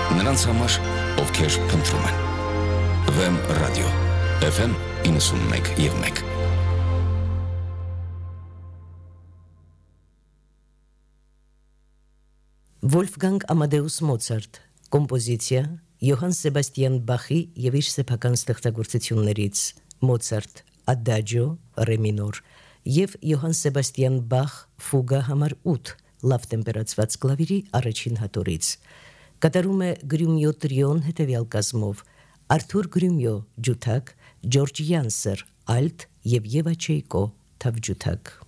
նրանց համար, ովքեր փնտրում են։ Վեմ ռադիո, FM 91.1։ Վոլֆգանգ Ամադեուս Մոցարտ, կոմպոզիցիա Յոհան Սեբաստիան Բախի եւ իր սեփական ստեղծագործություններից Մոցարտ Ադաջո ռե մինոր եւ Յոհան Սեբաստիան Բախ Ֆուգա համար 8 լավ տեմպերացված կլավիրի առաջին հատորից։ Կատարում է Գրյումյո տրիոն հետևյալ կազմով Արթուր Գրյումյո ջութակ, Ջորջ Յանսեր ալտ եւ Եվա Չեյկո թավջութակ։